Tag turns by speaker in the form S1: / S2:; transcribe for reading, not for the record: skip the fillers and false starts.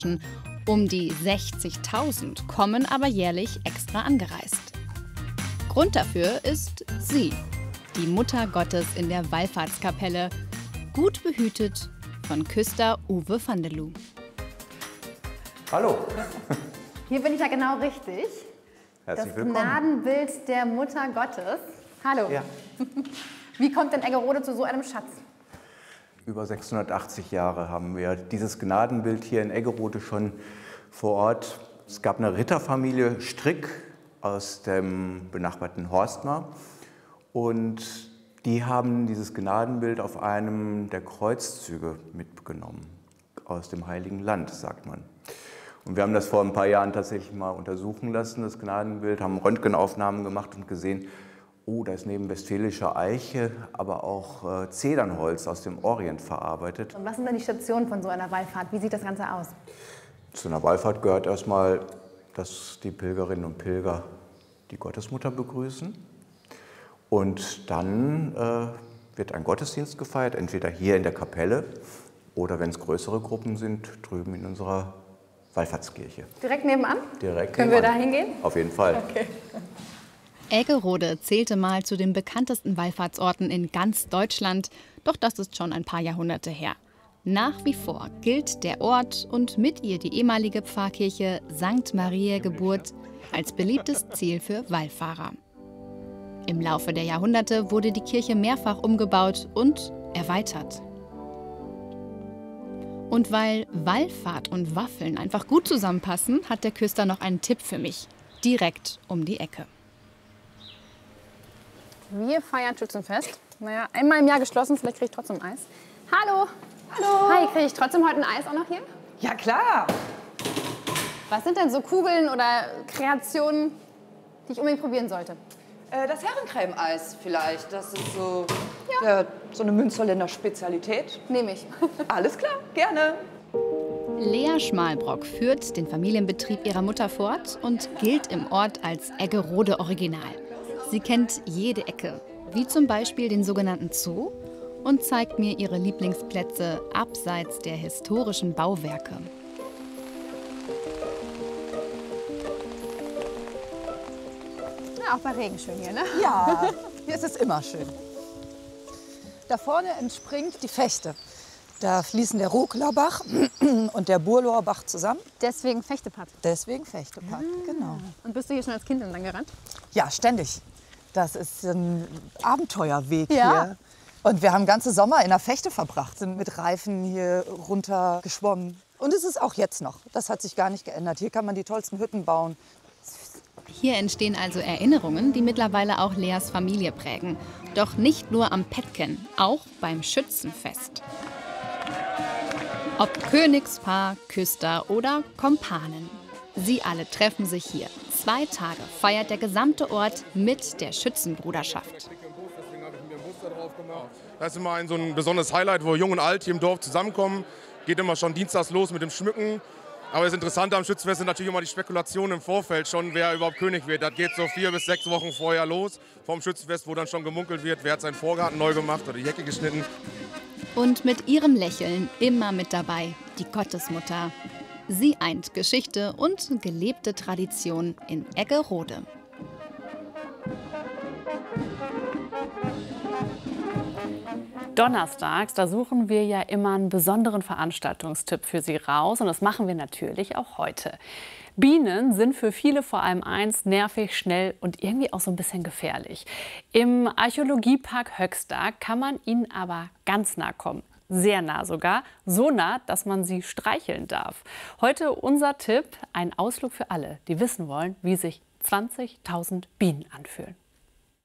S1: Um die 60.000 kommen aber jährlich extra angereist. Grund dafür ist sie, die Mutter Gottes in der Wallfahrtskapelle, gut behütet von Küster Uwe van der Loo.
S2: Hallo.
S3: Hier bin ich ja genau richtig.
S2: Herzlich
S3: das
S2: willkommen.
S3: Gnadenbild der Mutter Gottes. Hallo.
S2: Ja.
S3: Wie kommt denn Eggerode zu so einem Schatz?
S2: Über 680 Jahre haben wir dieses Gnadenbild hier in Eggerode schon vor Ort. Es gab eine Ritterfamilie Strick aus dem benachbarten Horstmar und die haben dieses Gnadenbild auf einem der Kreuzzüge mitgenommen, aus dem Heiligen Land, sagt man. Und wir haben das vor ein paar Jahren tatsächlich mal untersuchen lassen, das Gnadenbild, haben Röntgenaufnahmen gemacht und gesehen, oh, da ist neben westfälischer Eiche, aber auch Zedernholz aus dem Orient verarbeitet.
S3: Und was sind denn die Stationen von so einer Wallfahrt? Wie sieht das Ganze aus?
S2: Zu einer Wallfahrt gehört erstmal, dass die Pilgerinnen und Pilger die Gottesmutter begrüßen. Und dann wird ein Gottesdienst gefeiert, entweder hier in der Kapelle oder, wenn es größere Gruppen sind, drüben in unserer Wallfahrtskirche.
S3: Direkt nebenan?
S2: Direkt
S3: Können
S2: nebenan.
S3: wir da hingehen?
S2: Auf jeden Fall.
S3: Okay.
S1: Eggerode zählte mal zu den bekanntesten Wallfahrtsorten in ganz Deutschland, doch das ist schon ein paar Jahrhunderte her. Nach wie vor gilt der Ort und mit ihr die ehemalige Pfarrkirche St. Mariä Geburt als beliebtes Ziel für Wallfahrer. Im Laufe der Jahrhunderte wurde die Kirche mehrfach umgebaut und erweitert. Und weil Wallfahrt und Waffeln einfach gut zusammenpassen, hat der Küster noch einen Tipp für mich. Direkt um die Ecke.
S3: Wir feiern Schützenfest. Naja, einmal im Jahr geschlossen, vielleicht kriege ich trotzdem Eis. Hallo.
S4: Hallo.
S3: Hi, kriege ich trotzdem heute ein Eis auch noch hier?
S4: Ja, klar.
S3: Was sind denn so Kugeln oder Kreationen, die ich unbedingt probieren sollte?
S4: Das Herrencreme-Eis vielleicht. Das ist so, ja, so eine Münsterländer Spezialität.
S3: Nehme ich.
S4: Alles klar, gerne.
S1: Lea Schmalbrock führt den Familienbetrieb ihrer Mutter fort und gilt im Ort als Eggerode Original. Sie kennt jede Ecke, wie zum Beispiel den sogenannten Zoo, und zeigt mir ihre Lieblingsplätze abseits der historischen Bauwerke.
S3: Ja, auch bei Regen schön hier, ne?
S5: Ja, hier ist es immer schön. Da vorne entspringt die Fechte. Da fließen der Roklerbach und der Burlorbach zusammen.
S3: Deswegen Fechtepad.
S5: Deswegen Fechtepad, genau.
S3: Und bist du hier schon als Kind entlang gerannt?
S5: Ja, ständig. Das ist ein Abenteuerweg
S3: Ja.
S5: hier. Und wir haben ganze Sommer in der Fechte verbracht, sind mit Reifen hier runter geschwommen. Und es ist auch jetzt noch. Das hat sich gar nicht geändert. Hier kann man die tollsten Hütten bauen.
S1: Hier entstehen also Erinnerungen, die mittlerweile auch Leas Familie prägen. Doch nicht nur am Petken, auch beim Schützenfest. Ob Königspaar, Küster oder Kompanen. Sie alle treffen sich hier. 2 Tage feiert der gesamte Ort mit der Schützenbruderschaft.
S6: Das ist immer so ein besonderes Highlight, wo Jung und Alt hier im Dorf zusammenkommen. Geht immer schon dienstags los mit dem Schmücken. Aber das Interessante am Schützenfest sind natürlich immer die Spekulationen im Vorfeld schon, wer überhaupt König wird. Das geht so 4 bis 6 Wochen vorher los vom Schützenfest, wo dann schon gemunkelt wird, wer hat seinen Vorgarten neu gemacht oder die Hecke geschnitten.
S1: Und mit ihrem Lächeln immer mit dabei, die Gottesmutter. Sie eint Geschichte und gelebte Tradition in Eggerode.
S7: Donnerstags, da suchen wir ja immer einen besonderen Veranstaltungstipp für Sie raus. Und das machen wir natürlich auch heute. Bienen sind für viele vor allem eins: nervig, schnell und irgendwie auch so ein bisschen gefährlich. Im Archäologiepark Höxter kann man ihnen aber ganz nah kommen. Sehr nah sogar. So nah, dass man sie streicheln darf. Heute unser Tipp: ein Ausflug für alle, die wissen wollen, wie sich 20.000 Bienen anfühlen.